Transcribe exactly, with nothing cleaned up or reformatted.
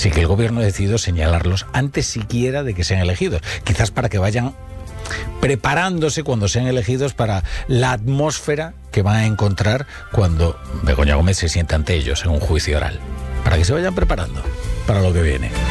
Así que el gobierno ha decidido señalarlos antes siquiera de que sean elegidos, quizás para que vayan preparándose cuando sean elegidos para la atmósfera que van a encontrar cuando Begoña Gómez se sienta ante ellos en un juicio oral, para que se vayan preparando para lo que viene.